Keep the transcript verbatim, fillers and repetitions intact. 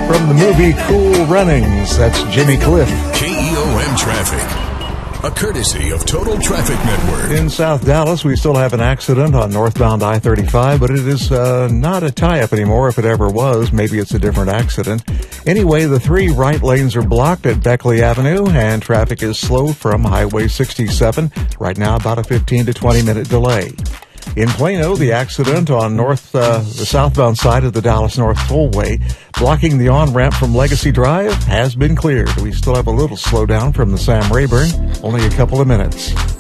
From the movie Cool Runnings, that's Jimmy Cliff. K E O M Traffic, a courtesy of Total Traffic Network. In South Dallas, we still have an accident on northbound I thirty-five, but it is uh, not a tie-up anymore. If it ever was, maybe it's a different accident. Anyway, the three right lanes are blocked at Beckley Avenue, and traffic is slow from Highway sixty-seven. Right now, about a fifteen to twenty minute delay. In Plano, the accident on north, uh, the southbound side of the Dallas North Tollway, blocking the on-ramp from Legacy Drive, has been cleared. We still have a little slowdown from the Sam Rayburn, only a couple of minutes.